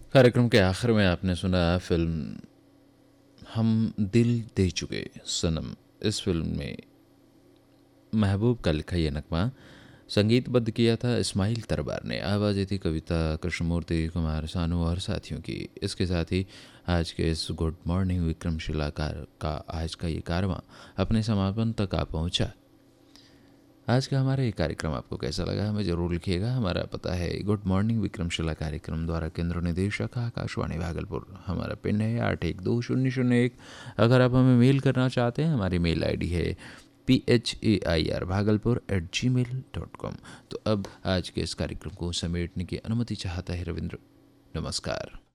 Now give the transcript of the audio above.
कार्यक्रम के आखिर में आपने सुना फिल्म हम दिल दे चुके सनम। इस फिल्म में महबूब का लिखा ये नगमा संगीतबद्ध किया था इस्माइल तरबार ने। आवाज़ें थी कविता कृष्णमूर्ति, कुमार सानू और साथियों की। इसके साथ ही आज के इस गुड मॉर्निंग विक्रमशिला का आज का ये कारवां अपने समापन तक आ पहुंचा। आज का हमारा ये कार्यक्रम आपको कैसा लगा हमें ज़रूर लिखिएगा। हमारा पता है गुड मॉर्निंग विक्रमशिला कार्यक्रम द्वारा केंद्र निदेशक आकाशवाणी भागलपुर। हमारा पिन है 812001। अगर आप हमें मेल करना चाहते हैं हमारी मेल आईडी है PHAIR Bhagalpur@gmail.com। तो अब आज के इस कार्यक्रम को समेटने की अनुमति चाहता है रविंद्र। नमस्कार।